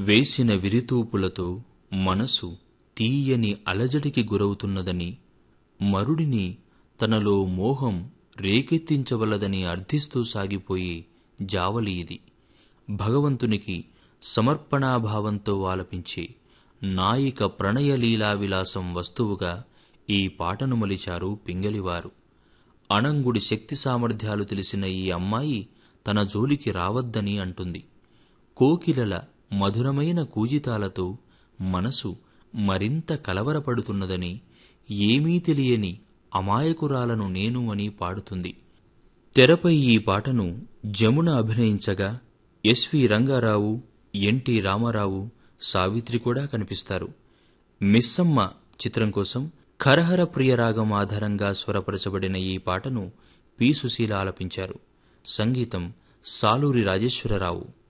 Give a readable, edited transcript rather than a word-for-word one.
వేసిన విరితూపులతో మనసు తీయని అలజడికి గురవుతున్నదని, మరుడిని తనలో మోహం రేకెత్తించవలదని అర్థిస్తూ సాగిపోయే జావలి ఇది. భగవంతునికి సమర్పణాభావంతో ఆలపించే నాయిక ప్రణయలీలా విలాసం వస్తువుగా ఈ పాటను మలిచారు పింగళివారు. అణంగుడి శక్తి సామర్థ్యాలు తెలిసిన ఈ అమ్మాయి తన జోలికి రావద్దని అంటుంది. కోకిలల మధురమైన కూజితాలతో మనసు మరింత కలవరపడుతున్నదని, ఏమీ తెలియని అమాయకురాలను నేను అని పాడుతుంది. తెరపై ఈ పాటను జమున అభినయించగా ఎస్వి రంగారావు, ఎన్టీ రామారావు, సావిత్రి కూడా కనిపిస్తారు. మిస్సమ్మ చిత్రం కోసం ఖరహర ప్రియరాగం ఆధారంగా స్వరపరచబడిన ఈ పాటను పి. సుశీల ఆలపించారు. సంగీతం సాలూరి రాజేశ్వరరావు.